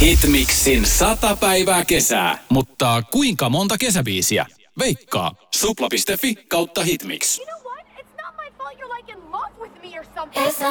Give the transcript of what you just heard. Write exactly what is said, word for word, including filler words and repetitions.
Hitmixin sata päivää kesää. Mutta kuinka monta kesäbiisiä? Veikkaa supla piste fi kautta Hitmix. You know what? It's not my fault you're like in love with me or something.